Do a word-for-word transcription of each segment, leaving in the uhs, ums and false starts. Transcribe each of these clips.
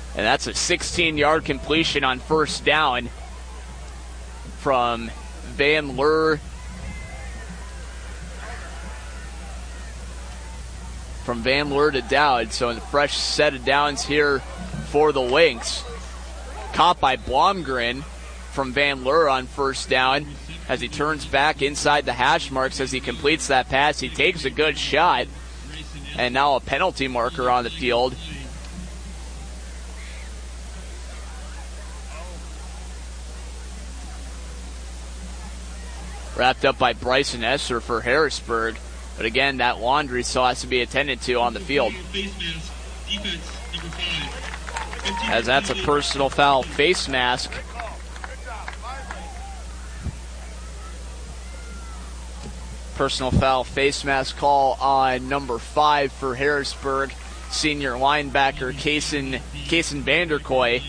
And that's a sixteen-yard completion on first down from Van Leur. From Van Leur to Dowd. So a fresh set of downs here for the Lynx. Caught by Blomgren from Van Leur on first down as he turns back inside the hash marks as he completes that pass. He takes a good shot. And now a penalty marker on the field. Wrapped up by Bryson Esser for Harrisburg. But again, that laundry still has to be attended to on the field. As that's a personal foul face mask. Personal foul face mask call on number five for Harrisburg. Senior linebacker Kaysen, Kaysen Vanderkoy.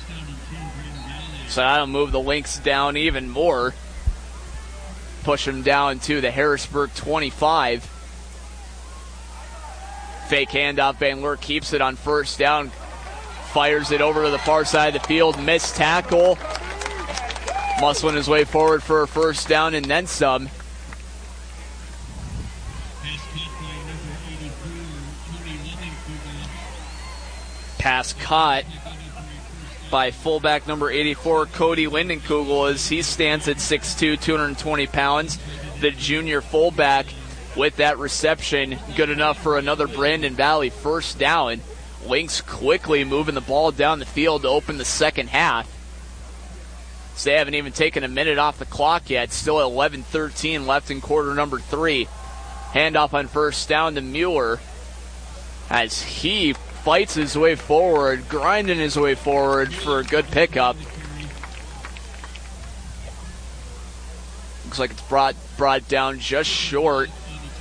So that'll move the Lynx down even more. Push him down to the Harrisburg twenty-five. Fake handoff. Van Leur keeps it on first down. Fires it over to the far side of the field. Missed tackle. Muscling his way forward for a first down and then some. Pass caught by fullback number eighty-four, Cody Lindenkugel, as he stands at six two, two hundred twenty pounds. The junior fullback with that reception, good enough for another Brandon Valley first down. Lynx quickly moving the ball down the field to open the second half. So they haven't even taken a minute off the clock yet. Still eleven thirteen left in quarter number three. Handoff on first down to Mueller as he fights his way forward, grinding his way forward for a good pickup. Looks like it's brought brought down just short.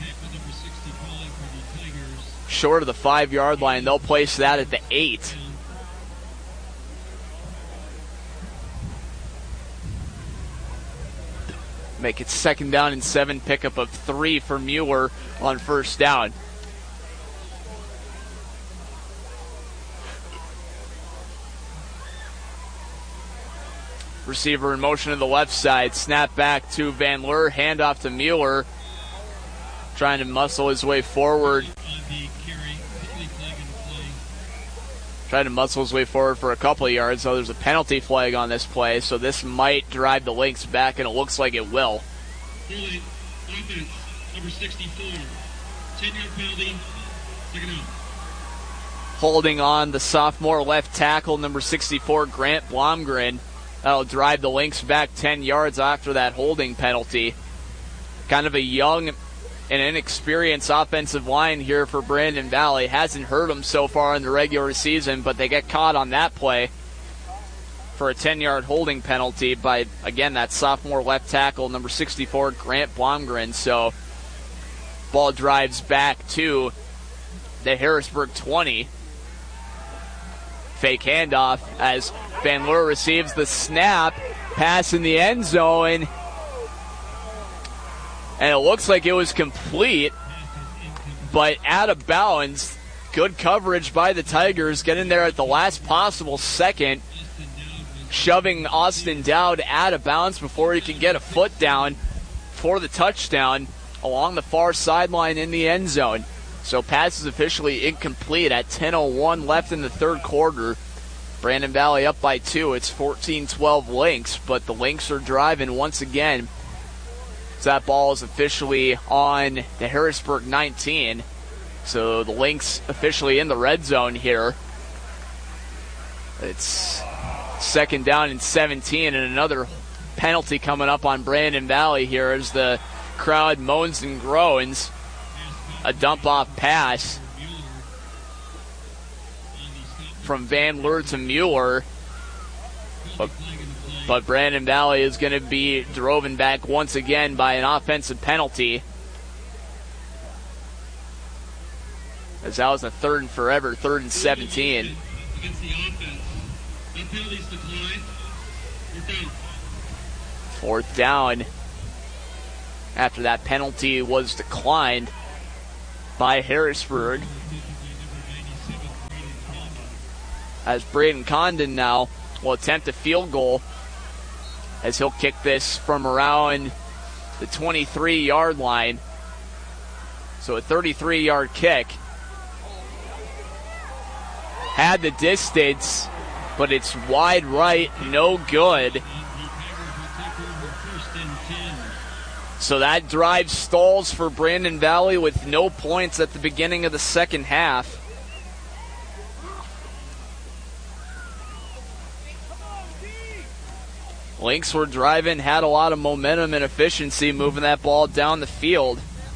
Short of the five-yard line. They'll place that at the eight. Make it second down and seven, pickup of three for Mueller on first down. Receiver in motion to the left side. Snap back to Van Leur. Handoff to Mueller. Trying to muscle his way forward. Trying to muscle his way forward for a couple of yards. So there's a penalty flag on this play. So this might drive the Lynx back, and it looks like it will. Number sixty-four. ten-yard penalty. Second out. Holding on the sophomore left tackle, number sixty-four, Grant Blomgren. That'll drive the Lynx back ten yards after that holding penalty. Kind of a young and inexperienced offensive line here for Brandon Valley. Hasn't hurt them so far in the regular season, but they get caught on that play for a ten-yard holding penalty by, again, that sophomore left tackle, number sixty-four, Grant Blomgren. So ball drives back to the Harrisburg twenty. Fake handoff as Van Leur receives the snap. Pass in the end zone. And it looks like it was complete, but out of bounds. Good coverage by the Tigers. Getting there at the last possible second. Shoving Austin Dowd out of bounds before he can get a foot down for the touchdown along the far sideline in the end zone. So pass is officially incomplete at ten oh one left in the third quarter. Brandon Valley up by two. It's fourteen twelve Lynx, but the Lynx are driving once again. So that ball is officially on the Harrisburg nineteen. So the Lynx officially in the red zone here. It's second down and seventeen, and another penalty coming up on Brandon Valley here as the crowd moans and groans. A dump-off pass from Van Leur to Mueller. But, but Brandon Valley is going to be driven back once again by an offensive penalty. As that was a third and forever, third and seventeen. Fourth down. After that penalty was declined by Harrisburg. as Braden Condon now will attempt a field goal as he'll kick this from around the twenty-three-yard line. So a thirty-three-yard kick. Had the distance, but it's wide right, no good. So that drive stalls for Brandon Valley with no points at the beginning of the second half. Lynx were driving, had a lot of momentum and efficiency moving that ball down the field.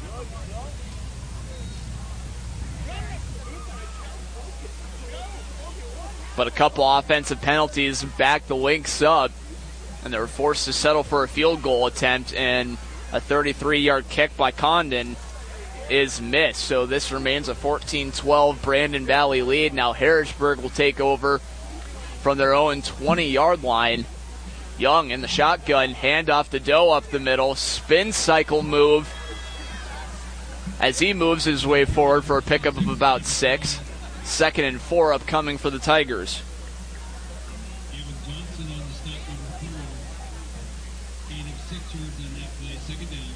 But a couple offensive penalties backed the Lynx up, and they were forced to settle for a field goal attempt, and a thirty-three-yard kick by Condon is missed. So this remains a fourteen twelve Brandon Valley lead. Now Harrisburg will take over from their own twenty-yard line. Young in the shotgun, handoff to Doe up the middle, spin cycle move as he moves his way forward for a pickup of about six. Second and four upcoming for the Tigers. Evan Johnson on the stop, number four. Gain of six yards on that play, second down.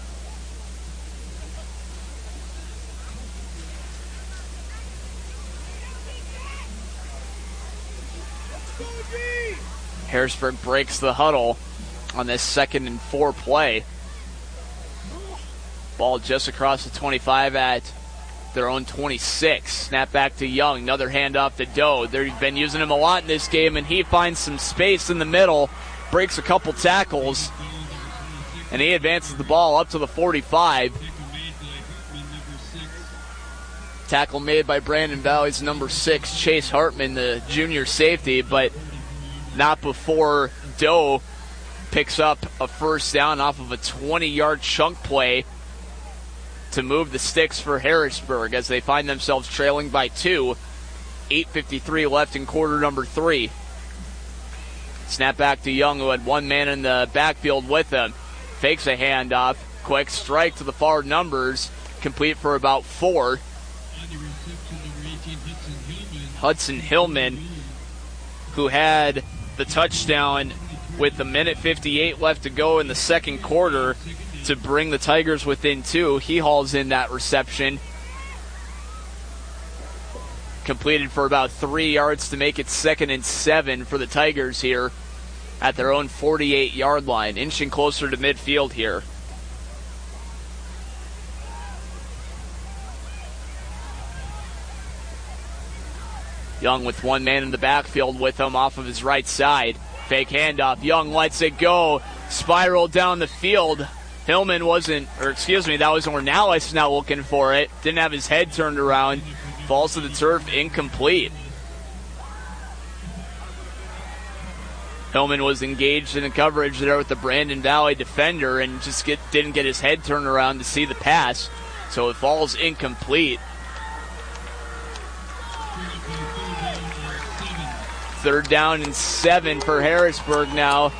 Harrisburg breaks the huddle on this second and four play. Ball just across the twenty-five at their own twenty-six. Snap back to Young. Another handoff to Doe. They've been using him a lot in this game, and he finds some space in the middle, breaks a couple tackles, and he advances the ball up to the forty-five. Tackle made by Brandon Valley's number six, Chase Hartman, the junior safety, but not before Doe picks up a first down off of a twenty-yard chunk play to move the sticks for Harrisburg as they find themselves trailing by two. eight fifty-three left in quarter number three. Snap back to Young, who had one man in the backfield with him. Fakes a handoff. Quick strike to the far numbers. Complete for about four. Hudson Hillman, who had the touchdown with a minute fifty-eight left to go in the second quarter to bring the Tigers within two. He hauls in that reception. Completed for about three yards to make it second and seven for the Tigers here at their own forty-eight-yard line, inching closer to midfield here. Young with one man in the backfield with him off of his right side. Fake handoff. Young lets it go. Spiral down the field. Hillman wasn't, or excuse me, that was Ornalis now looking for it. Didn't have his head turned around. Falls to the turf, incomplete. Hillman was engaged in the coverage there with the Brandon Valley defender and just get, didn't get his head turned around to see the pass. So it falls incomplete. Third down and seven for Harrisburg now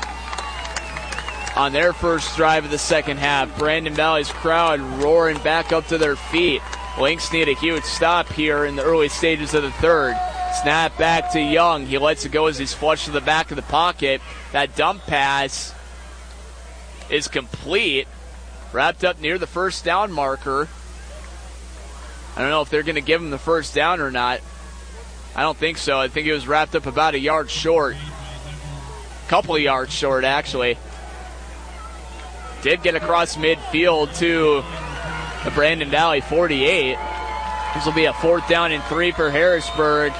on their first drive of the second half. Brandon Valley's crowd roaring back up to their feet. Lynx need a huge stop here in the early stages of the third. Snap back to Young. He lets it go as he's flushed to the back of the pocket. That dump pass is complete. Wrapped up near the first down marker. I don't know if they're going to give him the first down or not. I don't think so. I think it was wrapped up about a yard short. A couple of yards short, actually. Did get across midfield to the Brandon Valley forty-eight. This will be a fourth down and three for Harrisburg.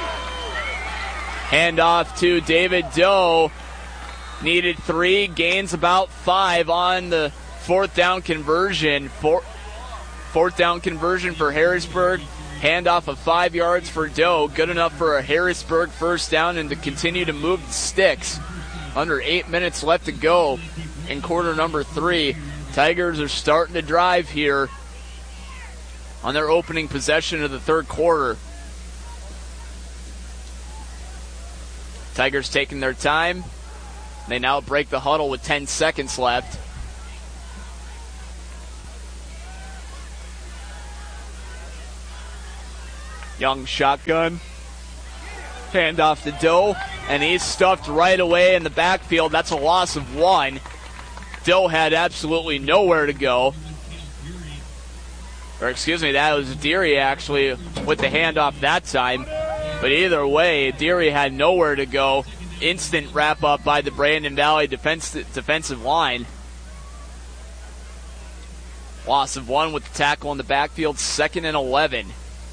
Handoff to David Doe. Needed three, gains about five on the fourth down conversion. Four, fourth down conversion for Harrisburg. Handoff of five yards for Doe. Good enough for a Harrisburg first down and to continue to move the sticks. Under eight minutes left to go in quarter number three. Tigers are starting to drive here on their opening possession of the third quarter. Tigers taking their time. They now break the huddle with ten seconds left. Young shotgun. Hand off to Doe, and he's stuffed right away in the backfield. That's a loss of one. Doe had absolutely nowhere to go. Or excuse me, that was Deary actually with the handoff that time. But either way, Deary had nowhere to go. Instant wrap up by the Brandon Valley defense, defensive line. Loss of one with the tackle in the backfield, second and eleven.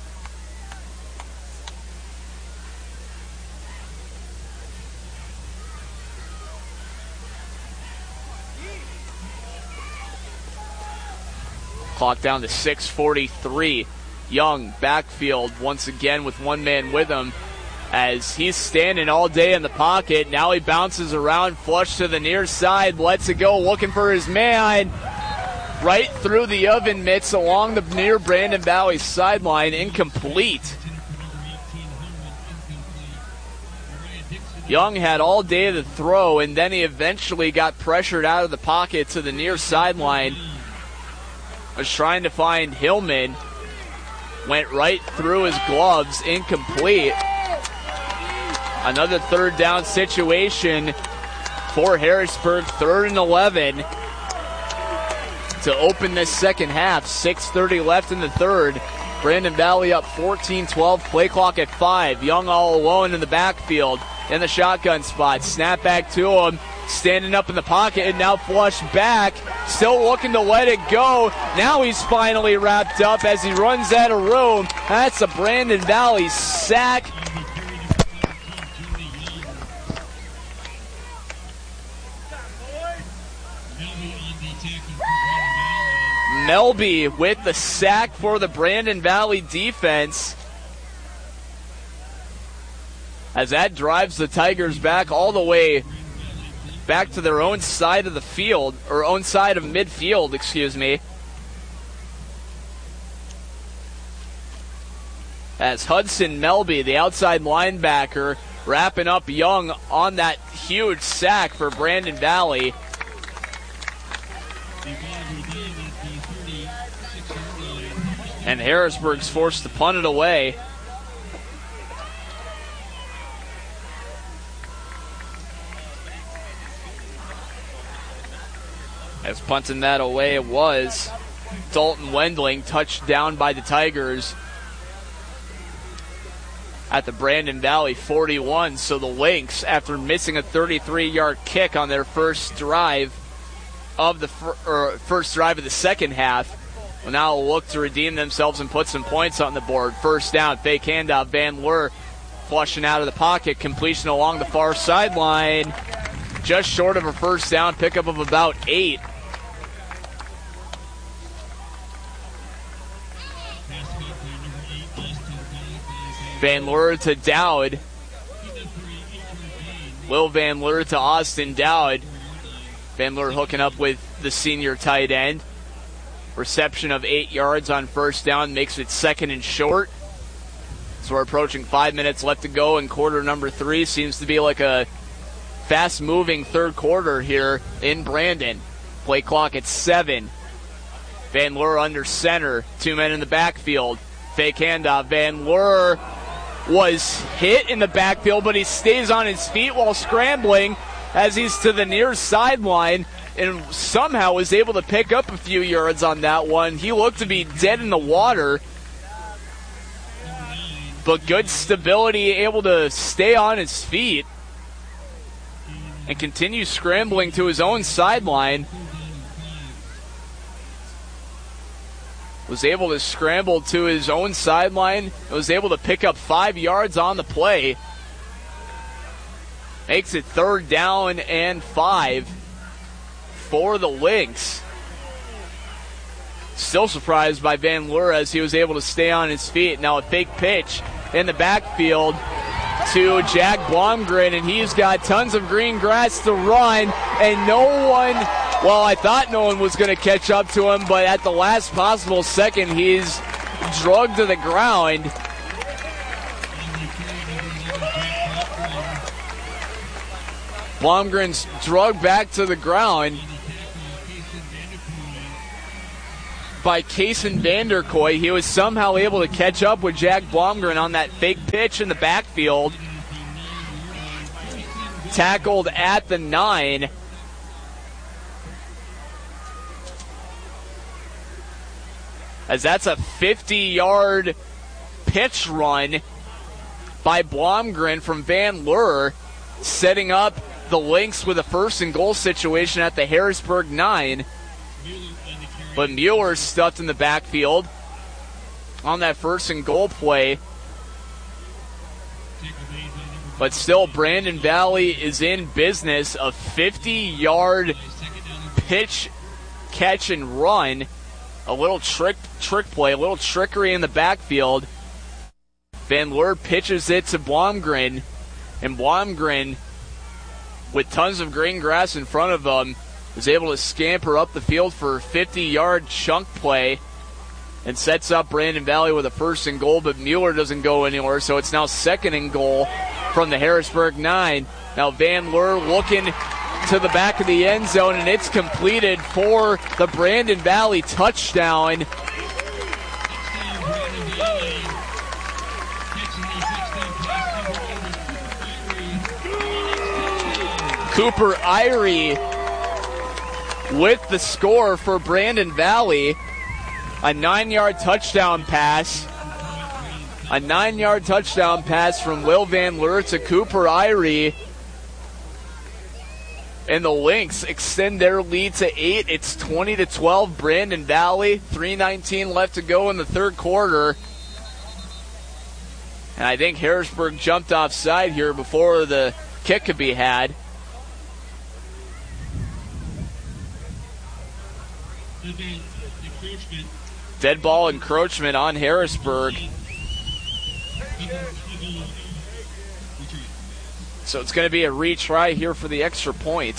Clock down to six forty-three. Young, backfield, once again with one man with him as he's standing all day in the pocket. Now he bounces around, flush to the near side, lets it go, looking for his man. Right through the oven mitts along the near Brandon Valley sideline, incomplete. Young had all day to throw, and then he eventually got pressured out of the pocket to the near sideline. Was trying to find Hillman. Went right through his gloves, incomplete. Another third down situation for Harrisburg, third and eleven to open this second half. six thirty left in the third. Brandon Valley up fourteen twelve, play clock at five. Young all alone in the backfield in the shotgun spot. Snap back to him, standing up in the pocket, and now flush back. Still looking to let it go. Now he's finally wrapped up as he runs out of room. That's a Brandon Valley sack. Melby with the sack for the Brandon Valley defense. As that drives the Tigers back all the way back to their own side of the field, or own side of midfield, excuse me. As Hudson Melby, the outside linebacker, wrapping up Young on that huge sack for Brandon Valley. And Harrisburg's forced to punt it away. As punting that away it was Dalton Wendling, touched down by the Tigers at the Brandon Valley forty-one. So the Lynx, after missing a thirty-three-yard kick on their first drive of the fir- or first drive of the second half, will now look to redeem themselves and put some points on the board. First down, fake handoff, Van Leur flushing out of the pocket, completion along the far sideline. Just short of a first down, pickup of about eight. Van Leur to Dowd. Will Van Leur to Austin Dowd. Van Leur hooking up with the senior tight end. Reception of eight yards on first down makes it second and short. So we're approaching five minutes left to go in quarter number three. Seems to be like a fast-moving third quarter here in Brandon. Play clock at seven. Van Leur under center. Two men in the backfield. Fake handoff. Van Leur was hit in the backfield, but he stays on his feet while scrambling as he's to the near sideline and somehow was able to pick up a few yards on that one. He looked to be dead in the water, but good stability, able to stay on his feet and continue scrambling to his own sideline. Was able to scramble to his own sideline. Was able to pick up five yards on the play. Makes it third down and five for the Lynx. Still surprised by Van Leur as he was able to stay on his feet. Now a fake pitch in the backfield to Jack Blomgren, and he's got tons of green grass to run, and no one, well, I thought no one was going to catch up to him, but at the last possible second, he's drugged to the ground. Blomgren's drugged back to the ground by Kason Vanderkoy. He was somehow able to catch up with Jack Blomgren on that fake pitch in the backfield. tackled at the nine. As that's a fifty-yard pitch run by Blomgren from Van Leur, setting up the Lynx with a first and goal situation at the Harrisburg nine. But Mueller's stuffed in the backfield on that first and goal play. But still, Brandon Valley is in business. A fifty-yard pitch, catch, and run. A little trick trick play, a little trickery in the backfield. Van Leur pitches it to Blomgren, and Blomgren, with tons of green grass in front of him, is able to scamper up the field for a fifty-yard chunk play and sets up Brandon Valley with a first and goal, but Mueller doesn't go anywhere, so it's now second and goal from the Harrisburg nine. Now Van Leur looking to the back of the end zone, and it's completed for the Brandon Valley touchdown. Cooper Irie with the score for Brandon Valley. A nine-yard touchdown pass. A nine-yard touchdown pass from Will Van Leur to Cooper Irie. And the Lynx extend their lead to eight. It's twenty to twelve. Brandon Valley, three nineteen left to go in the third quarter. And I think Harrisburg jumped offside here before the kick could be had. Dead ball encroachment on Harrisburg. So it's going to be a retry here for the extra point.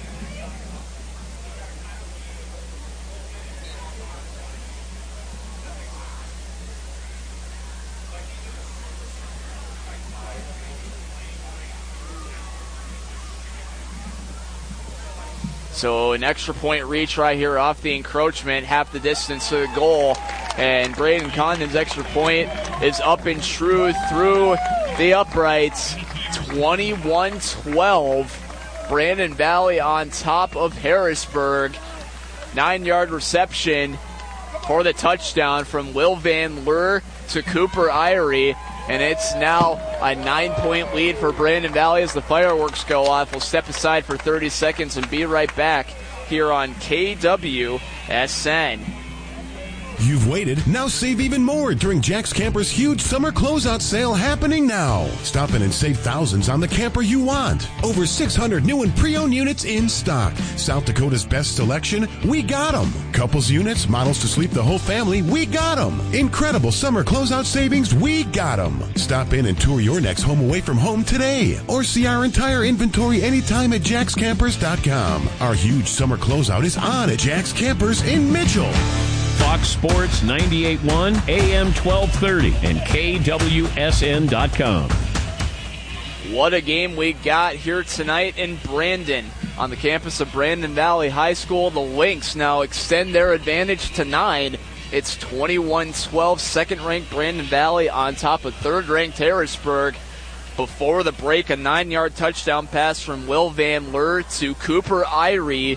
So an extra point retry here off the encroachment, half the distance to the goal. And Braden Condon's extra point is up and true through the uprights. twenty-one twelve. Brandon Valley on top of Harrisburg. Nine-yard reception for the touchdown from Will Van Leur to Cooper Irie. And it's now a nine-point lead for Brandon Valley as the fireworks go off. We'll step aside for thirty seconds and be right back here on K W S N. You've waited, now save even more during Jack's Camper's huge summer closeout sale happening now. Stop in and save thousands on the camper you want. Over six hundred new and pre-owned units in stock. South Dakota's best selection, we got them. Couples units, models to sleep the whole family, we got them. Incredible summer closeout savings, we got them. Stop in and tour your next home away from home today. Or see our entire inventory anytime at jacks campers dot com. Our huge summer closeout is on at Jack's Campers in Mitchell. Fox Sports ninety-eight point one, A M twelve thirty, and K W S N dot com. What a game we got here tonight in Brandon. On the campus of Brandon Valley High School, the Lynx now extend their advantage to nine. It's twenty-one twelve, second-ranked Brandon Valley on top of third-ranked Harrisburg. Before the break, a nine-yard touchdown pass from Will Van Leur to Cooper Irie.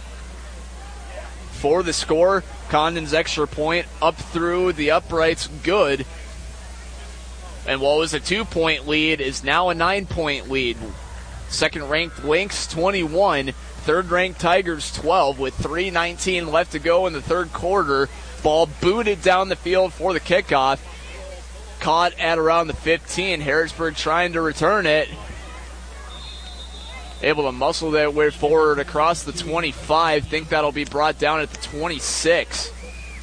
For the score, Condon's extra point up through the uprights, good. And what was a two-point lead is now a nine-point lead. Second-ranked Lynx, twenty-one. Third-ranked Tigers, twelve, with three nineteen left to go in the third quarter. Ball booted down the field for the kickoff. Caught at around the fifteen. Harrisburg trying to return it. Able to muscle that way forward across the twenty-five. Think that'll be brought down at the twenty-six.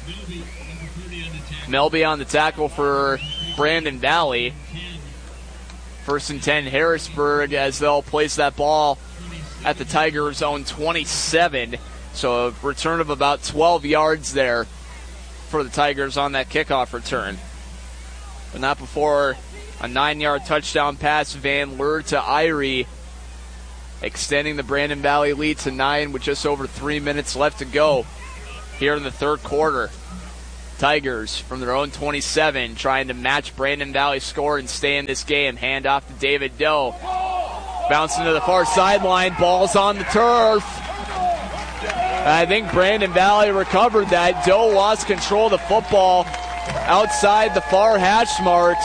Melby on the tackle for Brandon Valley. First and ten, Harrisburg, as they'll place that ball at the Tigers' own twenty-seven. So a return of about twelve yards there for the Tigers on that kickoff return. But not before a nine-yard touchdown pass, Van Leur to Irie, extending the Brandon Valley lead to nine with just over three minutes left to go here in the third quarter. Tigers from their own twenty-seven trying to match Brandon Valley's score and stay in this game. Hand off to David Doe. Bouncing to the far sideline. Ball's on the turf. I think Brandon Valley recovered that. Doe lost control of the football outside the far hash marks.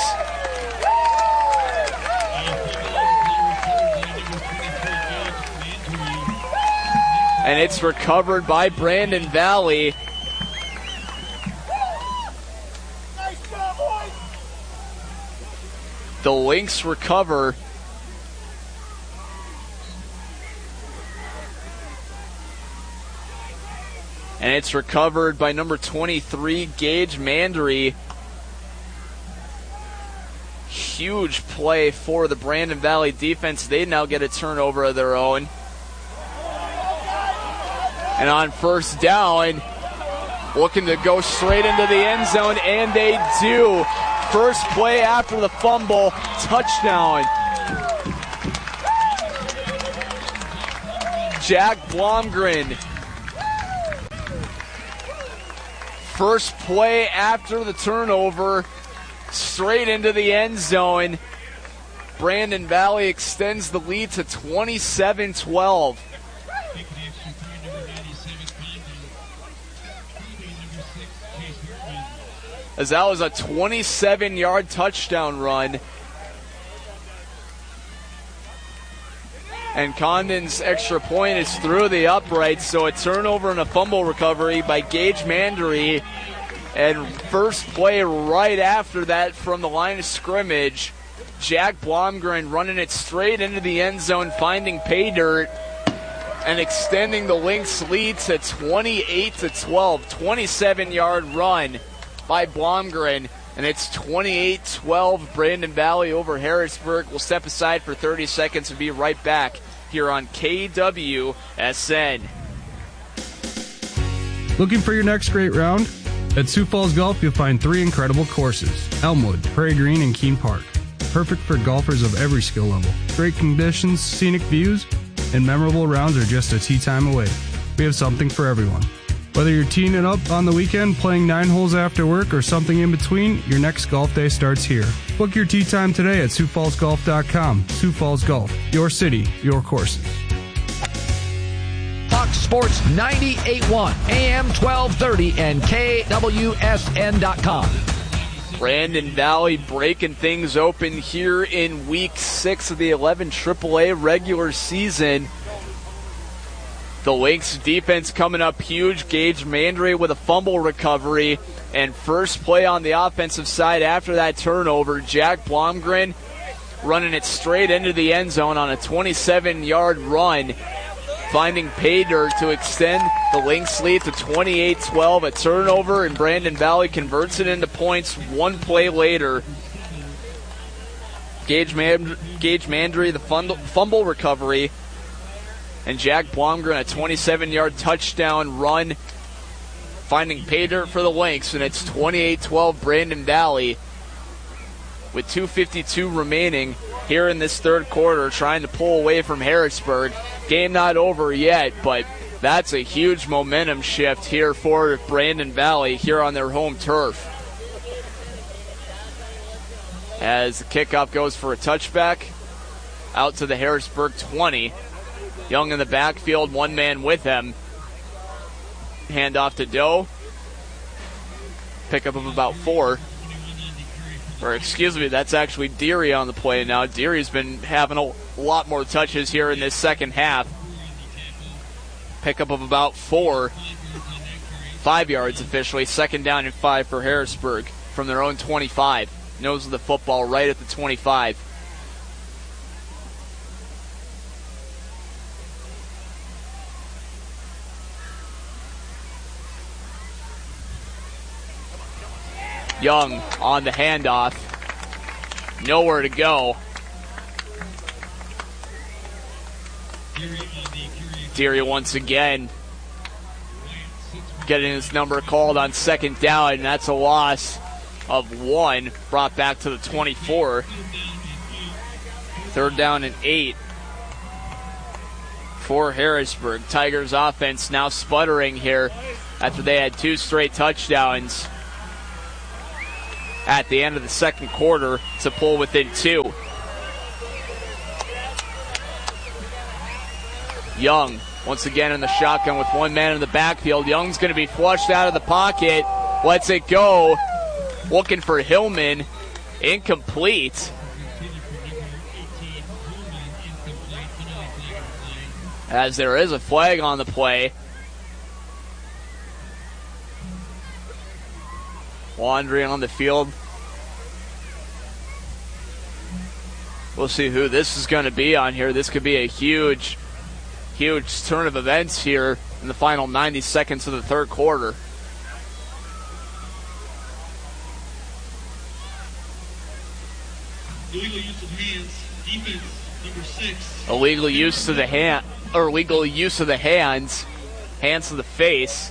And it's recovered by Brandon Valley. The Lynx recover. And it's recovered by number twenty-three, Gage Mandery. Huge play for the Brandon Valley defense. They now get a turnover of their own. And on first down, looking to go straight into the end zone, and they do. First play after the fumble, touchdown. Jack Blomgren. First play after the turnover, straight into the end zone. Brandon Valley extends the lead to twenty-seven twelve. As that was a twenty-seven-yard touchdown run. And Condon's extra point is through the uprights, so a turnover and a fumble recovery by Gage Mandery. And first play right after that from the line of scrimmage, Jack Blomgren running it straight into the end zone, finding pay dirt, and extending the Lynx lead to twenty-eight to twelve. twenty-seven-yard run by Blomgren, and it's twenty-eight twelve. Brandon Valley over Harrisburg. We'll step aside for thirty seconds and be right back here on K W S N. Looking for your next great round? At Sioux Falls Golf, you'll find three incredible courses: Elmwood, Prairie Green, and Keene Park. Perfect for golfers of every skill level. Great conditions, scenic views, and memorable rounds are just a tee time away. We have something for everyone. Whether you're teeing it up on the weekend, playing nine holes after work, or something in between, your next golf day starts here. Book your tee time today at Sioux Falls Golf dot com. Sioux Falls Golf, your city, your courses. Fox Sports ninety-eight point one, A M twelve thirty, and K W S N dot com. Brandon Valley breaking things open here in week six of the eleven triple A regular season. The Lynx defense coming up huge. Gage Mandery with a fumble recovery. And first play on the offensive side after that turnover, Jack Blomgren running it straight into the end zone on a twenty-seven-yard run, finding pay dirt to extend the Lynx lead to twenty-eight twelve. A turnover, and Brandon Valley converts it into points one play later. Gage, Man- Gage Mandery, the fumble, fumble recovery, and Jack Blomgren, a twenty-seven-yard touchdown run, finding pay dirt for the Lynx, and it's twenty-eight twelve Brandon Valley with two fifty-two remaining here in this third quarter, trying to pull away from Harrisburg. Game not over yet, but that's a huge momentum shift here for Brandon Valley here on their home turf. As the kickoff goes for a touchback out to the Harrisburg twenty. Young in the backfield, one man with him. Hand off to Doe. Pickup of about four. Or excuse me, that's actually Deary on the play now. Deary's been having a lot more touches here in this second half. Pickup of about four. Five yards officially. Second down and five for Harrisburg from their own twenty-five. Nose of the football right at the twenty-five. Young on the handoff. Nowhere to go. Deary once again getting his number called on second down, and that's a loss of one, brought back to the twenty-four. Third down and eight for Harrisburg. Tigers offense now sputtering here after they had two straight touchdowns at the end of the second quarter to pull within two. Young once again in the shotgun with one man in the backfield. Young's going to be flushed out of the pocket. Lets it go. Looking for Hillman. Incomplete. As there is a flag on the play. Laundry on the field. We'll see who this is going to be on here. This could be a huge, huge turn of events here in the final ninety seconds of the third quarter. Illegal use of hands. Defense, number six. Illegal use of the hand, or illegal use of the hands. Hands to the face.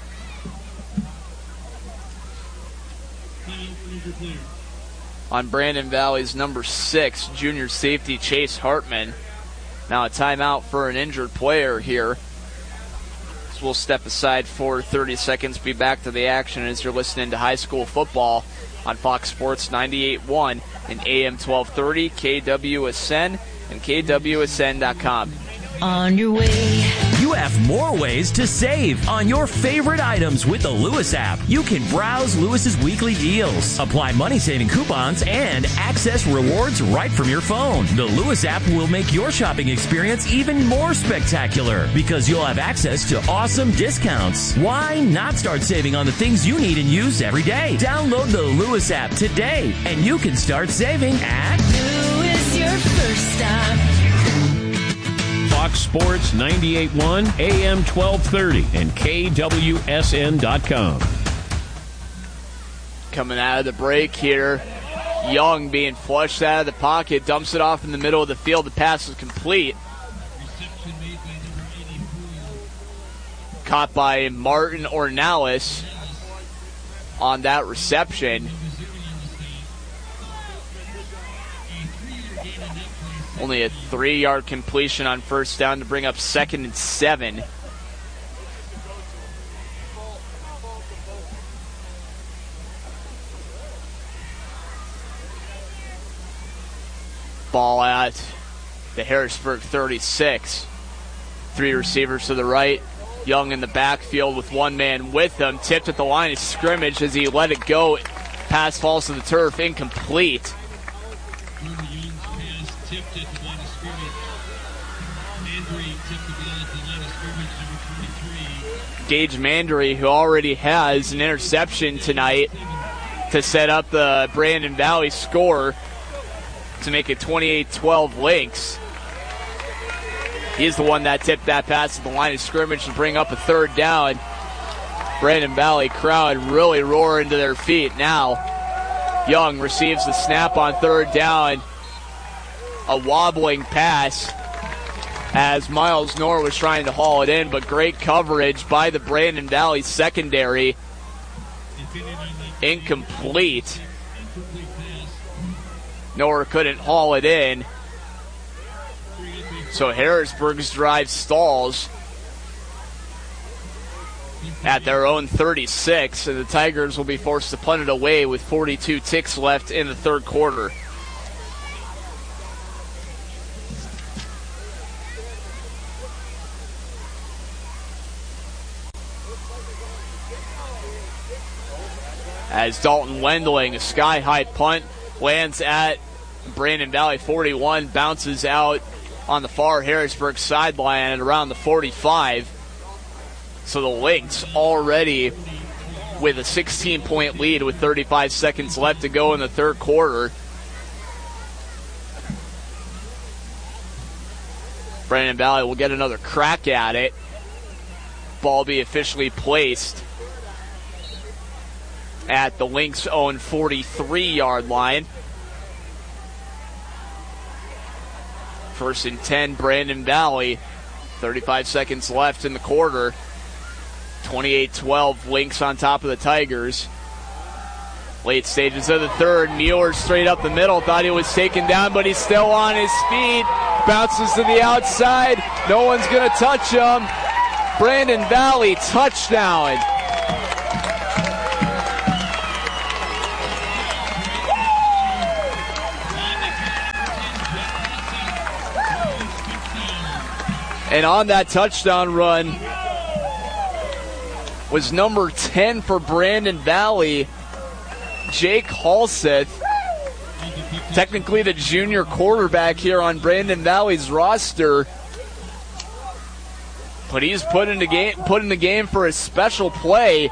On Brandon Valley's number six, junior safety Chase Hartman. Now a timeout for an injured player here. So we'll step aside for thirty seconds, be back to the action as you're listening to high school football on Fox Sports ninety-eight point one and A M twelve thirty, K W S N and K W S N dot com. On your way. You have more ways to save on your favorite items with the Lewis app. You can browse Lewis's weekly deals, apply money-saving coupons, and access rewards right from your phone. The Lewis app will make your shopping experience even more spectacular because you'll have access to awesome discounts. Why not start saving on the things you need and use every day? Download the Lewis app today, and you can start saving at Lewis, your first stop. Fox Sports ninety-eight point one, A M twelve thirty, and K W S N dot com. Coming out of the break here, Young being flushed out of the pocket, dumps it off in the middle of the field. The pass is complete. Reception made by number eighty-four. Caught by Martin Ornelas on that reception. Only a three-yard completion on first down to bring up second and seven. Ball at the Harrisburg thirty-six. Three receivers to the right. Young in the backfield with one man with him. Tipped at the line of scrimmage as he let it go. Pass falls to the turf. Incomplete. Tipped at the line of scrimmage. Mandry tipped the ball at the line of scrimmage, number twenty-three. Gage Mandry, who already has an interception tonight to set up the Brandon Valley score to make it twenty-eight twelve Lynx. He's the one that tipped that pass at the line of scrimmage to bring up a third down. Brandon Valley crowd really roaring to their feet now. Young receives the snap on third down. A wobbling pass as Miles Knorr was trying to haul it in, but great coverage by the Brandon Valley secondary. Incomplete. Knorr couldn't haul it in. So Harrisburg's drive stalls at their own thirty-six, and the Tigers will be forced to punt it away with forty-two ticks left in the third quarter. As Dalton Wendling, a sky-high punt, lands at Brandon Valley forty-one, bounces out on the far Harrisburg sideline at around the forty-five. So the Lynx already with a sixteen-point lead with thirty-five seconds left to go in the third quarter. Brandon Valley will get another crack at it. Ball be officially placed at the Lynx' own forty-three-yard line. First and ten, Brandon Valley. thirty-five seconds left in the quarter. twenty-eight twelve, Lynx on top of the Tigers. Late stages of the third, Mueller straight up the middle. Thought he was taken down, but he's still on his feet. Bounces to the outside. No one's going to touch him. Brandon Valley, touchdown. And on that touchdown run was number ten for Brandon Valley, Jake Halseth. Technically the junior quarterback here on Brandon Valley's roster. But he's put in the game, put in the game for a special play.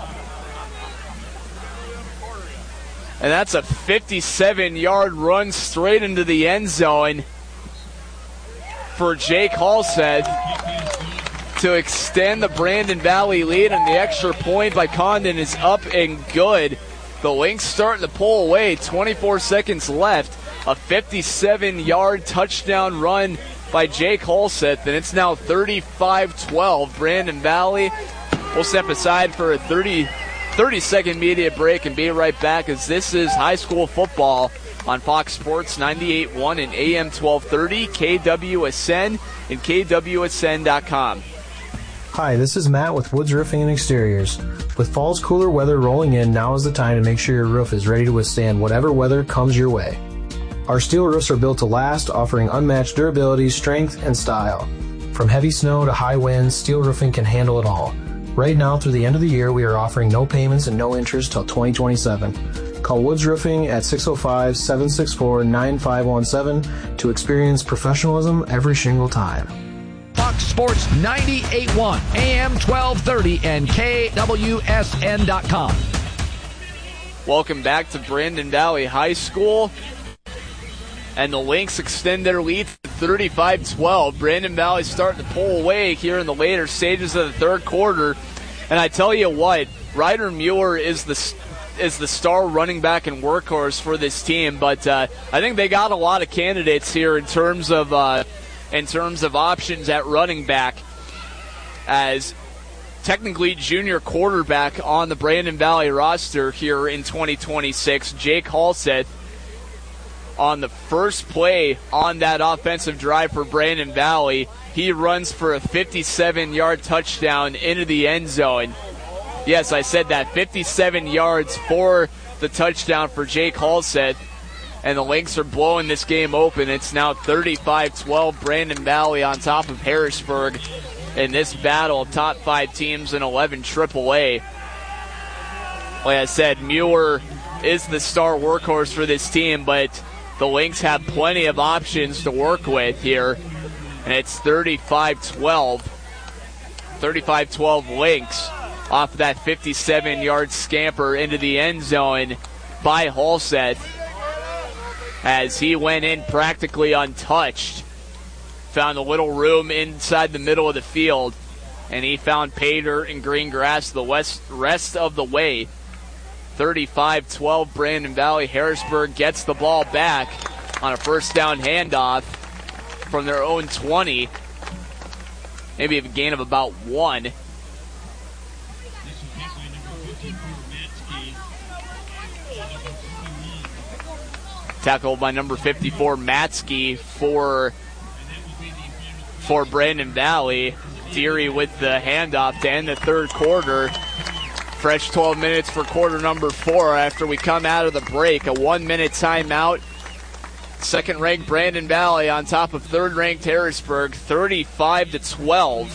And that's a fifty-seven-yard run straight into the end zone for Jake Halseth to extend the Brandon Valley lead, and the extra point by Condon is up and good. The Lynx starting to pull away, twenty-four seconds left. A fifty-seven-yard touchdown run by Jake Halseth, and it's now thirty-five twelve. Brandon Valley will step aside for a thirty, thirty-second media break and be right back, as this is high school football on Fox Sports ninety-eight point one and A M twelve thirty, K W S N, and K W S N dot com. Hi, this is Matt with Woods Roofing and Exteriors. With fall's cooler weather rolling in, now is the time to make sure your roof is ready to withstand whatever weather comes your way. Our steel roofs are built to last, offering unmatched durability, strength, and style. From heavy snow to high winds, steel roofing can handle it all. Right now, through the end of the year, we are offering no payments and no interest till twenty twenty-seven. Call Woods Roofing at six oh five, seven six four, nine five one seven to experience professionalism every shingle time. Fox Sports ninety-eight point one, A M twelve thirty, and K W S N dot com. Welcome back to Brandon Valley High School. And the Lynx extend their lead to thirty-five twelve. Brandon Valley starting to pull away here in the later stages of the third quarter. And I tell you what, Ryder Mueller is the is the star running back and workhorse for this team. But uh, I think they got a lot of candidates here in terms of uh, in terms of options at running back, as technically junior quarterback on the Brandon Valley roster here in twenty twenty-six, Jake Halseth, on the first play on that offensive drive for Brandon Valley, he runs for a fifty-seven-yard touchdown into the end zone. Yes, I said that, fifty-seven yards for the touchdown for Jake Halseth. And the Lynx are blowing this game open. It's now thirty-five twelve, Brandon Valley on top of Harrisburg in this battle of top five teams in eleven triple A. Like I said, Mueller is the star workhorse for this team, but the Lynx have plenty of options to work with here. And it's thirty-five twelve. thirty-five twelve Lynx off that fifty-seven-yard scamper into the end zone by Halseth, as he went in practically untouched. Found a little room inside the middle of the field, and he found pay dirt and green grass the west, rest of the way. thirty-five twelve, Brandon Valley. Harrisburg gets the ball back on a first down handoff from their own twenty. Maybe a gain of about one. Tackled by number fifty-four, Matsky, for, for Brandon Valley. Deary with the handoff to end the third quarter. Fresh twelve minutes for quarter number four after we come out of the break. A one-minute timeout. Second-ranked Brandon Valley on top of third-ranked Harrisburg, thirty-five to twelve.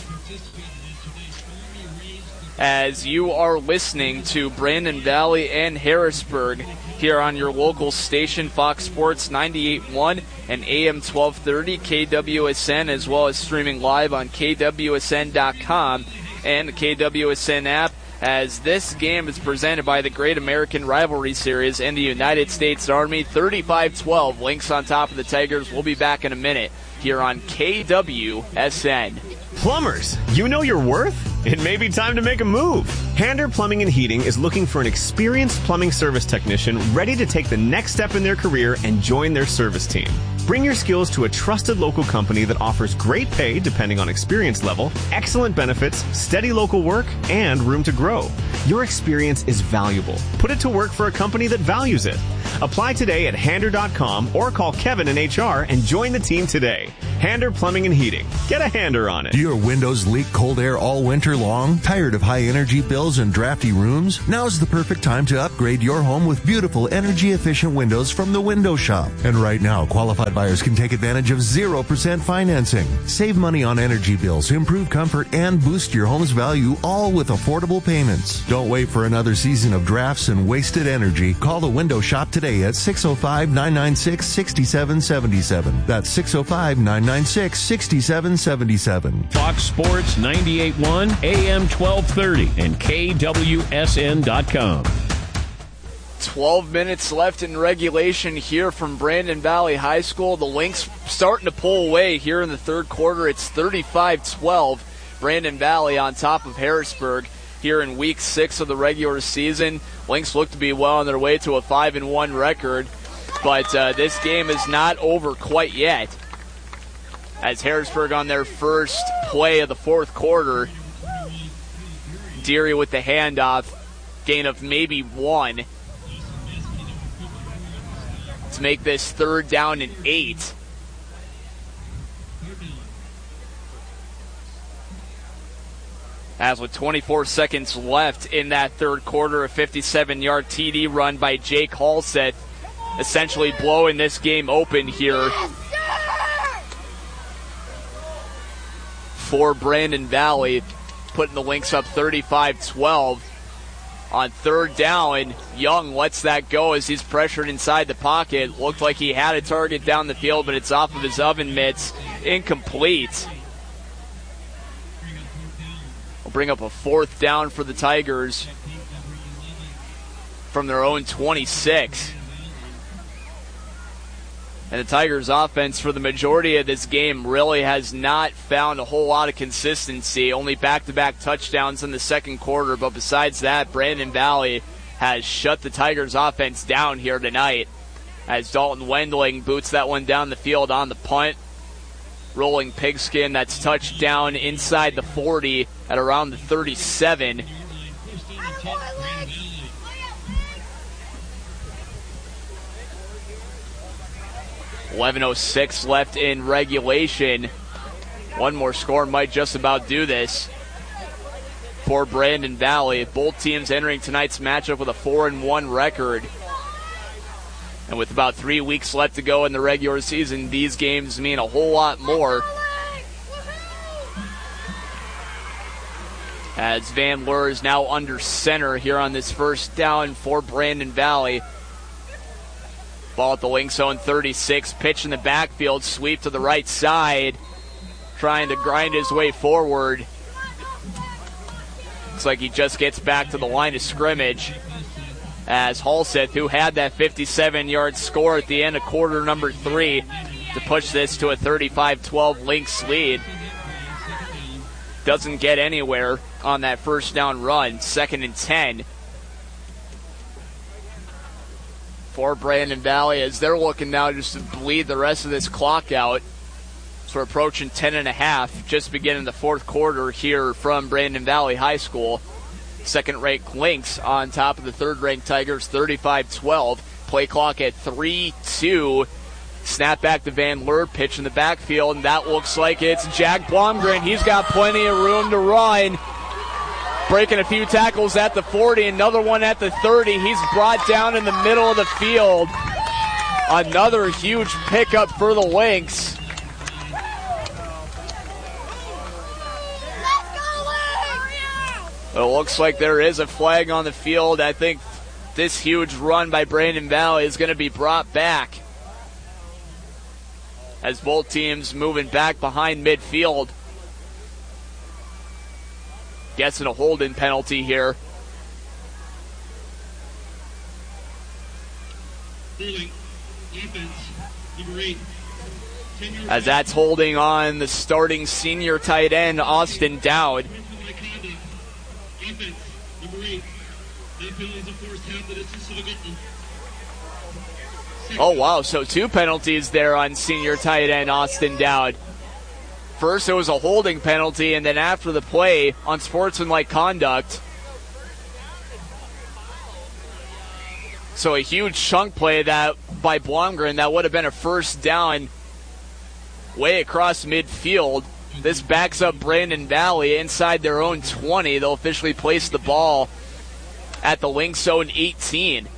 As you are listening to Brandon Valley and Harrisburg here on your local station, Fox Sports ninety-eight point one and A M twelve thirty, K W S N, as well as streaming live on K W S N dot com and the K W S N app, as this game is presented by the Great American Rivalry Series and the United States Army. Thirty-five twelve, Lynx on top of the Tigers. We'll be back in a minute here on K W S N. Plumbers, you know your worth? It may be time to make a move. Hander Plumbing and Heating is looking for an experienced plumbing service technician ready to take the next step in their career and join their service team. Bring your skills to a trusted local company that offers great pay depending on experience level, excellent benefits, steady local work, and room to grow. Your experience is valuable. Put it to work for a company that values it. Apply today at hander dot com or call Kevin in H R and join the team today. Hander Plumbing and Heating. Get a hander on it. Do your windows leak cold air all winter long? Tired of high energy bills and drafty rooms? Now's the perfect time to upgrade your home with beautiful energy efficient windows from the Window Shop. And right now, qualified buyers can take advantage of zero percent financing. Save money on energy bills, improve comfort, and boost your home's value, all with affordable payments. Don't wait for another season of drafts and wasted energy. Call the Window Shop today at six oh five, nine nine six, six seven seven seven. That's six oh five, nine nine six, six seven seven seven. Fox Sports ninety-eight point one, A M twelve thirty, and K W S N dot com. twelve minutes left in regulation here from Brandon Valley High School. The Lynx starting to pull away here in the third quarter. It's thirty-five twelve. Brandon Valley on top of Harrisburg here in week six of the regular season. Lynx look to be well on their way to a five and one record, but uh, this game is not over quite yet, as Harrisburg on their first play of the fourth quarter. Deary with the handoff, gain of maybe one to make this third down and eight. As with twenty-four seconds left in that third quarter, a fifty-seven-yard T D run by Jake Halseth, essentially blowing this game open here for Brandon Valley, putting the Lynx up thirty-five twelve. On third down, Young lets that go as he's pressured inside the pocket. Looked like he had a target down the field, but it's off of his oven mitts. Incomplete. Will bring up a fourth down for the Tigers from their own twenty-six. And the Tigers' offense for the majority of this game really has not found a whole lot of consistency. Only back-to-back touchdowns in the second quarter. But besides that, Brandon Valley has shut the Tigers' offense down here tonight, as Dalton Wendling boots that one down the field on the punt. Rolling pigskin, that's touchdown inside the forty at around the thirty-seven. eleven oh six left in regulation. One more score might just about do this for Brandon Valley. Both teams entering tonight's matchup with a four and one record. And with about three weeks left to go in the regular season, these games mean a whole lot more. As Van Leur is now under center here on this first down for Brandon Valley. Ball at the Lynx zone thirty-six, pitch in the backfield, sweep to the right side, trying to grind his way forward. Looks like he just gets back to the line of scrimmage, as Halseth, who had that fifty-seven-yard score at the end of quarter number three to push this to a thirty-five twelve Lynx lead, doesn't get anywhere on that first down run. Second and ten for Brandon Valley, as they're looking now just to bleed the rest of this clock out. So we're approaching ten and a half, just beginning the fourth quarter here from Brandon Valley High School. Second-ranked Lynx on top of the third-ranked Tigers, thirty-five twelve. Play clock at three two. Snap back to Van Leur, pitch in the backfield, and that looks like it's Jack Blomgren. He's got plenty of room to run. Breaking a few tackles at the forty, another one at the thirty. He's brought down in the middle of the field. Another huge pickup for the Lynx. It looks like there is a flag on the field. I think this huge run by Brandon Valley is going to be brought back, as both teams moving back behind midfield. Guessing a holding penalty here. As that's holding on the starting senior tight end, Austin Dowd. Oh, wow. So two penalties there on senior tight end Austin Dowd. First, it was a holding penalty, and then after the play, unsportsmanlike conduct. So a huge chunk play that by Blomgren that would have been a first down way across midfield. This backs up Brandon Valley inside their own twenty. They'll officially place the ball at the Lynx zone eighteen.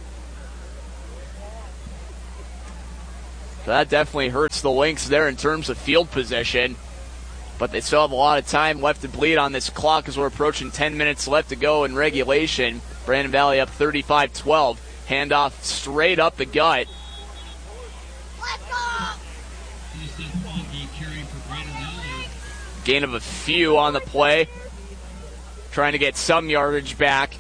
So that definitely hurts the Lynx there in terms of field position. But they still have a lot of time left to bleed on this clock as we're approaching ten minutes left to go in regulation. Brandon Valley up thirty-five twelve. Handoff straight up the gut. Gain of a few on the play. Trying to get some yardage back.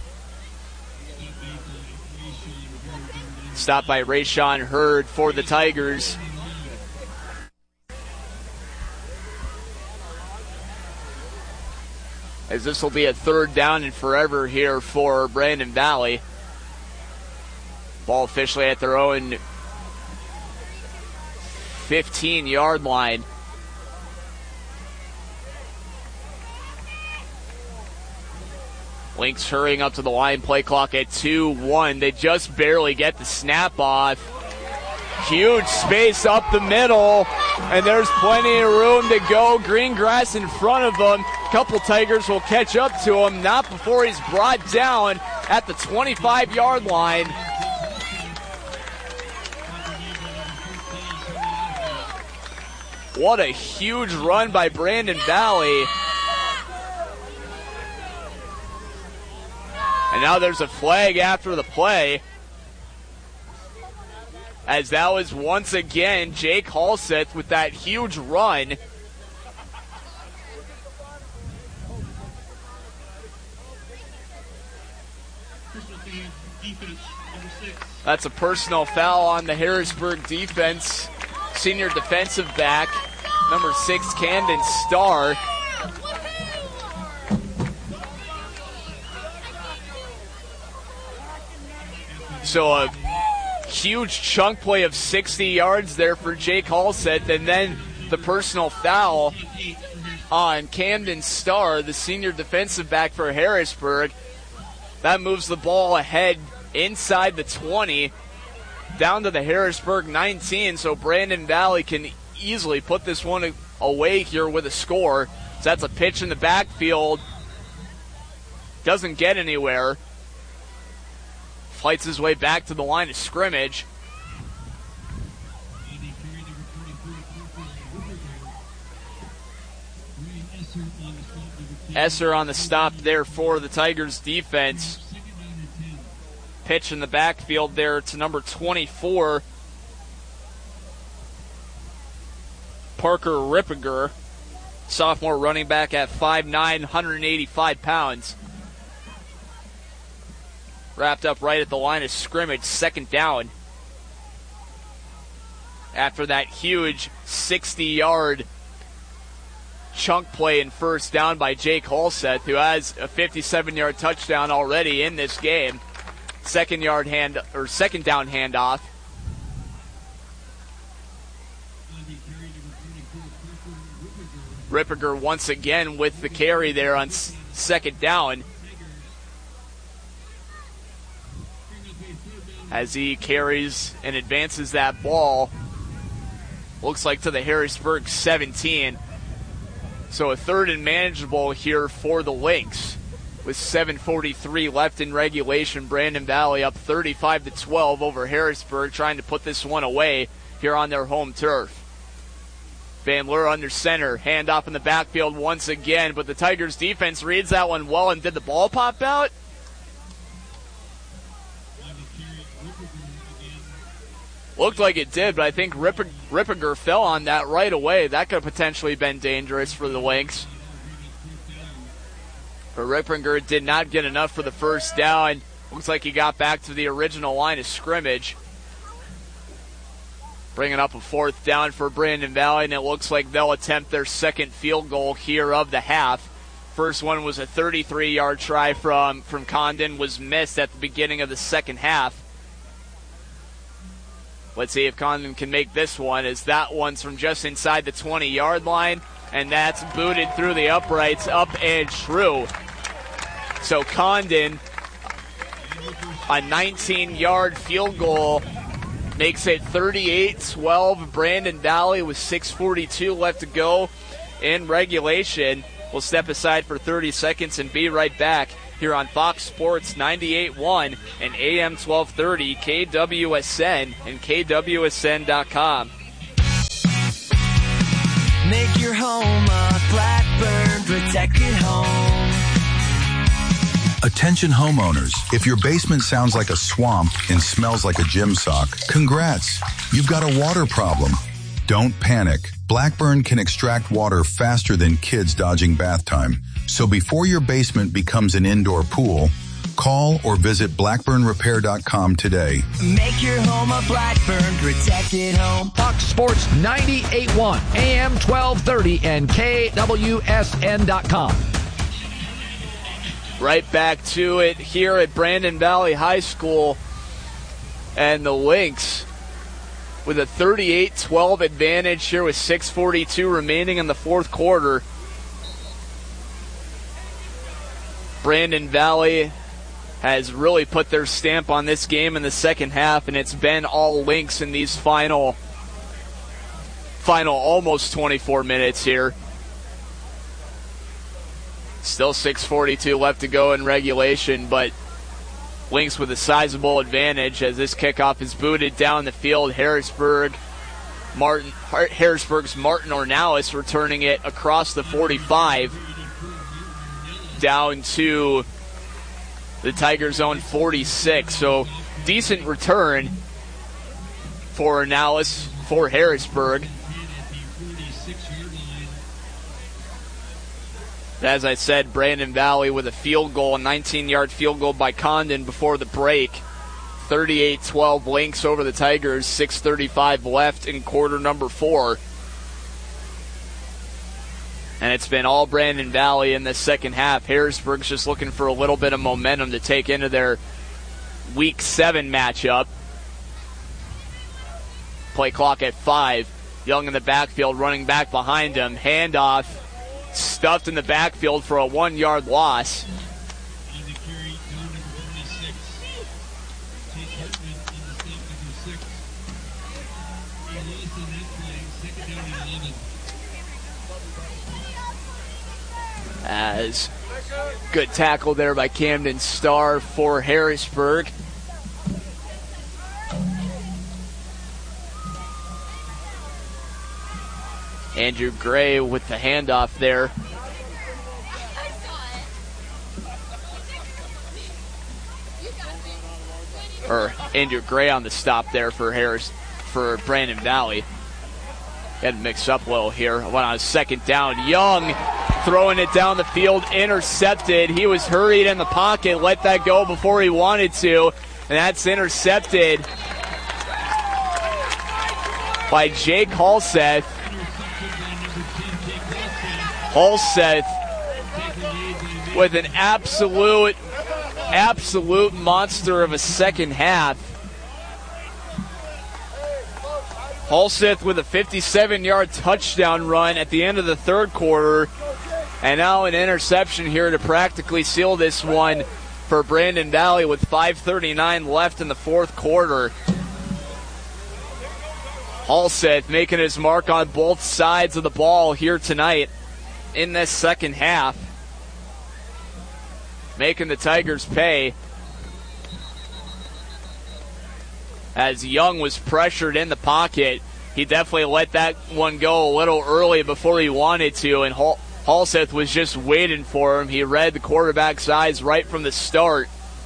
Stopped by Rayshawn Hurd for the Tigers. As this will be a third down and forever here for Brandon Valley. Ball officially at their own fifteen-yard line. Lynx hurrying up to the line, play clock at two one. They just barely get the snap off. Huge space up the middle, and there's plenty of room to go. Green grass in front of them. Couple Tigers will catch up to him, not before he's brought down at the twenty-five-yard line. What a huge run by Brandon Valley. And now there's a flag after the play, as that was once again Jake Halseth with that huge run. That's a personal foul on the Harrisburg defense. Senior defensive back, number six, Camden Starr. So a huge chunk play of sixty yards there for Jake Halseth, and then the personal foul on Camden Starr, the senior defensive back for Harrisburg. That moves the ball ahead inside the twenty, down to the Harrisburg nineteen, so Brandon Valley can easily put this one away here with a score. So that's a pitch in the backfield. Doesn't get anywhere. Fights his way back to the line of scrimmage. Esser on the stop there for the Tigers defense. Pitch in the backfield there to number twenty-four, Parker Rippiger, sophomore running back at five nine, one hundred eighty-five pounds. Wrapped up right at the line of scrimmage, second down. After that huge sixty-yard chunk play and first down by Jake Halseth, who has a fifty-seven-yard touchdown already in this game. Second yard hand or second down handoff. Rippiger once again with the carry there on s- second down, as he carries and advances that ball. Looks like to the Harrisburg seventeen. So a third and manageable here for the Lynx. With seven forty-three left in regulation, Brandon Valley up thirty-five to twelve over Harrisburg, trying to put this one away here on their home turf. Van Leur under center, handoff in the backfield once again, but the Tigers defense reads that one well. And did the ball pop out? Looked like it did, but I think Ripp- Rippiger fell on that right away. That could have potentially been dangerous for the Lynx. But Rippiger did not get enough for the first down. Looks like he got back to the original line of scrimmage. Bringing up a fourth down for Brandon Valley, and it looks like they'll attempt their second field goal here of the half. First one was a thirty-three-yard try from, from Condon, was missed at the beginning of the second half. Let's see if Condon can make this one, as that one's from just inside the twenty-yard line, and that's booted through the uprights, up and true. So Condon A nineteen-yard field goal makes it thirty-eight twelve. Brandon Valley with six forty-two left to go in regulation. We'll step aside for thirty seconds and be right back here on Fox Sports ninety-eight point one and A M twelve thirty, K W S N and K W S N dot com. Make your home a Blackburn protected home. Attention homeowners, if your basement sounds like a swamp and smells like a gym sock, congrats, you've got a water problem. Don't panic. Blackburn can extract water faster than kids dodging bath time. So before your basement becomes an indoor pool, call or visit blackburn repair dot com today. Make your home a Blackburn protected home. Fox Sports ninety-eight point one, A M twelve thirty, and K W S N dot com. Right back to it here at Brandon Valley High School. And the Lynx with a thirty-eight twelve advantage here with six forty-two remaining in the fourth quarter. Brandon Valley has really put their stamp on this game in the second half, and it's been all Lynx in these final, final almost twenty-four minutes here. Still six forty-two left to go in regulation, but Lynx with a sizable advantage as this kickoff is booted down the field. Harrisburg, Martin, Harrisburg's Martin Ornalis returning it across the forty-five down to the Tigers' own forty-six. So decent return for Ornalis for Harrisburg. As I said, Brandon Valley with a field goal, a nineteen-yard field goal by Condon before the break. thirty-eight twelve Lynx over the Tigers, six thirty-five left in quarter number four. And it's been all Brandon Valley in the second half. Harrisburg's just looking for a little bit of momentum to take into their week seven matchup. Play clock at five. Young in the backfield, running back behind him. Handoff. Stuffed in the backfield for a one-yard loss. As good tackle there by Camden Starr for Harrisburg. Andrew Gray with the handoff there. Or Andrew Gray on the stop there for Harris, for Brandon Valley. Got mixed up a little here. Went on a second down. Young throwing it down the field, intercepted. He was hurried in the pocket, let that go before he wanted to, and that's intercepted by Jake Halseth. Halseth with an absolute, absolute monster of a second half. Halseth with a fifty-seven-yard touchdown run at the end of the third quarter. And now an interception here to practically seal this one for Brandon Valley with five thirty-nine left in the fourth quarter. Halseth making his mark on both sides of the ball here tonight in this second half, making the Tigers pay. As Young was pressured in the pocket, he definitely let that one go a little early before he wanted to, and Hal- Halseth was just waiting for him. He read the quarterback's eyes right from the start.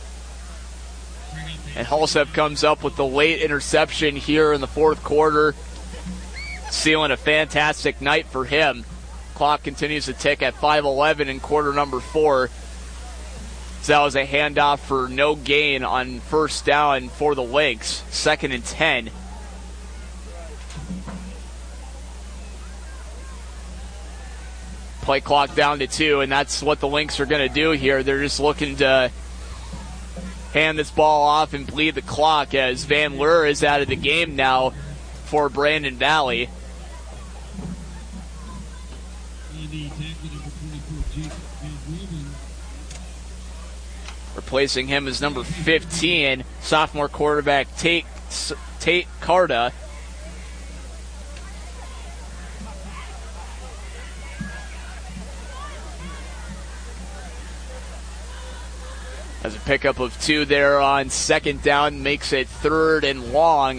And Halseth comes up with the late interception here in the fourth quarter, sealing a fantastic night for him. Clock continues to tick at five eleven in quarter number four. So that was a handoff for no gain on first down for the Lynx. Second and ten. Play clock down to two, and that's what the Lynx are going to do here. They're just looking to hand this ball off and bleed the clock as Van Leur is out of the game now for Brandon Valley. Replacing him is number fifteen, sophomore quarterback Tate, Tate Carta. As a pickup of two there on second down, makes it third and long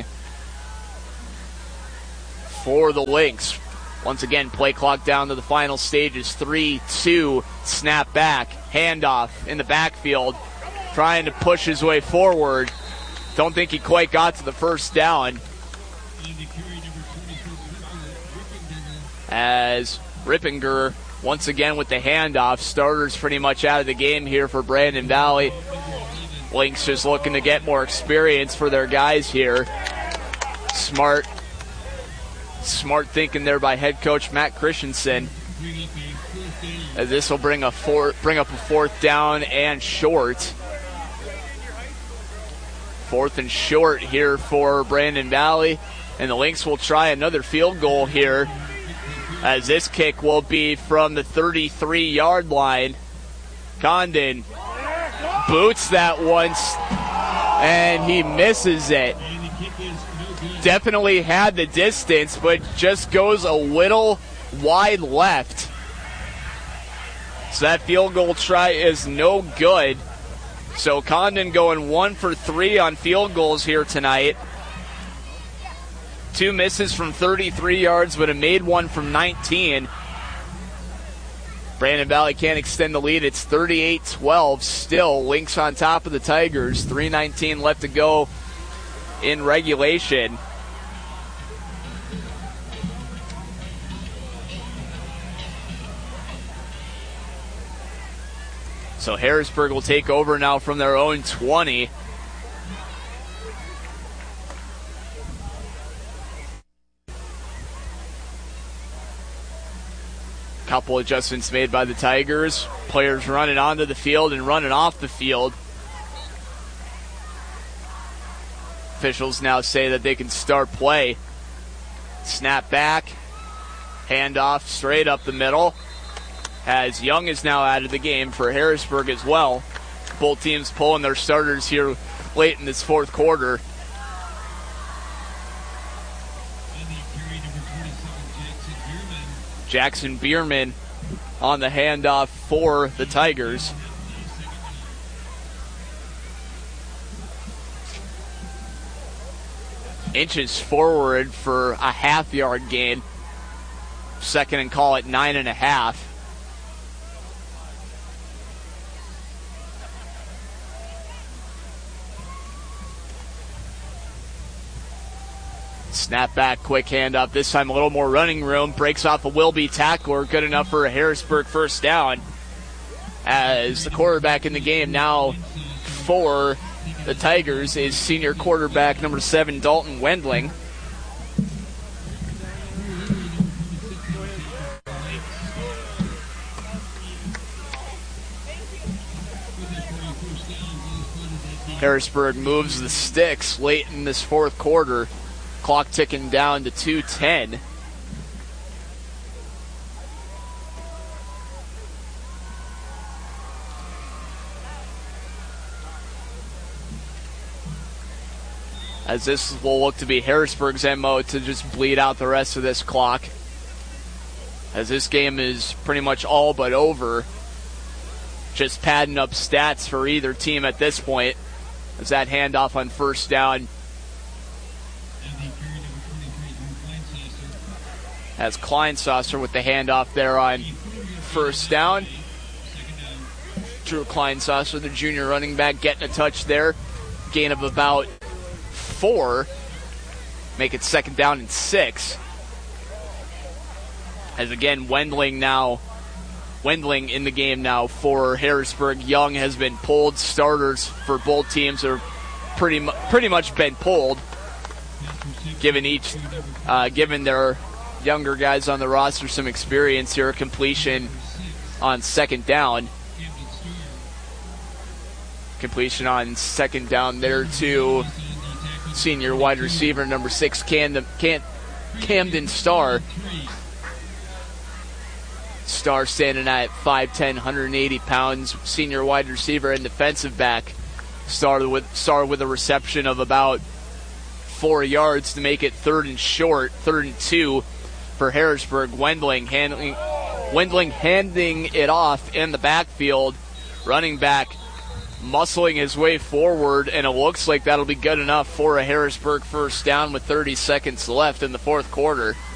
for the Lynx. Once again, play clock down to the final stages. three two, snap back, handoff in the backfield, trying to push his way forward. Don't think he quite got to the first down. As Rippinger, once again with the handoff, starters pretty much out of the game here for Brandon Valley. Lynx just looking to get more experience for their guys here. Smart. Smart thinking there by head coach Matt Christensen. As this will bring a four, bring up a fourth down and short. Fourth and short here for Brandon Valley. And the Lynx will try another field goal here, as this kick will be from the thirty-three-yard line. Condon boots that once, and he misses it. Definitely had the distance, but just goes a little wide left. So that field goal try is no good. So Condon going one for three on field goals here tonight. Two misses from thirty-three yards, but it made one from nineteen. Brandon Valley can't extend the lead. It's thirty-eight twelve. Still, Lynx on top of the Tigers. three nineteen left to go in regulation. So Harrisburg will take over now from their own twenty. Couple adjustments made by the Tigers. Players running onto the field and running off the field. Officials now say that they can start play. Snap back. Handoff straight up the middle. As Young is now out of the game for Harrisburg as well. Both teams pulling their starters here late in this fourth quarter. Jackson Bierman on the handoff for the Tigers. Inches forward for a half yard gain. Second and call at nine and a half. Snap back, quick handoff. This time a little more running room. Breaks off a Wilby tackler. Good enough for a Harrisburg first down. As the quarterback in the game now for the Tigers is senior quarterback number seven, Dalton Wendling. Harrisburg moves the sticks late in this fourth quarter. Clock ticking down to two ten. As this will look to be Harrisburg's M O to just bleed out the rest of this clock. As this game is pretty much all but over. Just padding up stats for either team at this point. As that handoff on first down. As Kleinsasser with the handoff there on first down. Drew Kleinsasser, the junior running back, getting a touch there. Gain of about four. Make it second down and six. As again, Wendling now, Wendling in the game now for Harrisburg. Young has been pulled. Starters for both teams are pretty mu- pretty much been pulled. Given each, uh, given their younger guys on the roster some experience here. Completion on second down. Completion on second down there to senior wide receiver number six, Camden, Cam, Camden Starr. Star standing at five ten, one hundred eighty pounds, senior wide receiver and defensive back. Star with Star with a reception of about four yards to make it third and short, third and two for Harrisburg. Wendling handling, Wendling handing it off in the backfield. Running back muscling his way forward, and it looks like that'll be good enough for a Harrisburg first down with thirty seconds left in the fourth quarter.